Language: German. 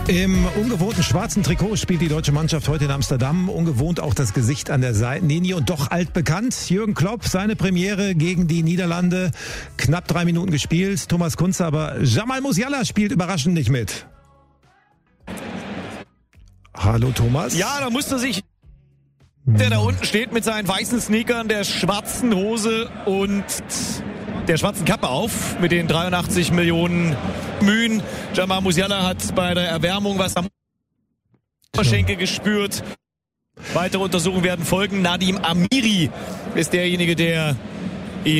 Im ungewohnten schwarzen Trikot spielt die deutsche Mannschaft heute in Amsterdam. Ungewohnt auch das Gesicht an der Seitenlinie und doch altbekannt. Jürgen Klopp, seine Premiere gegen die Niederlande. Knapp 3 Minuten gespielt. Thomas Kunze, aber Jamal Musiala spielt überraschend nicht mit. Hallo Thomas. Ja, da musste sich der da unten steht mit seinen weißen Sneakern, der schwarzen Hose und der schwarzen Kappe auf mit den 83 Millionen Mühen. Jamal Musiala hat bei der Erwärmung was am Oberschenkel gespürt. Weitere Untersuchungen werden folgen. Nadim Amiri ist derjenige, der